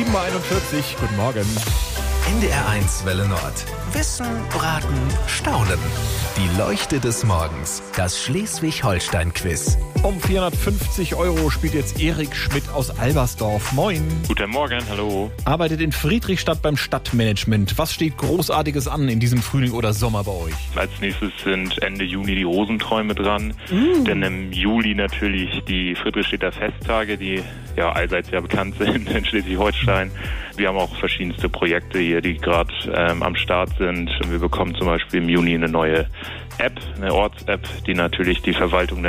7.41 Uhr, guten Morgen. NDR1 Welle Nord. Wissen, Braten, Staunen. Die Leuchte des Morgens. Das Schleswig-Holstein-Quiz. Um 450 € spielt jetzt Erik Schmidt aus Albersdorf. Moin. Guten Morgen, hallo. Arbeitet in Friedrichstadt beim Stadtmanagement. Was steht Großartiges an in diesem Frühling oder Sommer bei euch? Als nächstes sind Ende Juni die Rosenträume dran. Denn im Juli natürlich die Friedrichstädter Festtage, die ja allseits ja bekannt sind in Schleswig-Holstein. Wir haben auch verschiedenste Projekte hier, die gerade am Start sind. Wir bekommen zum Beispiel im Juni eine neue App, eine Orts-App, die natürlich die Verwaltung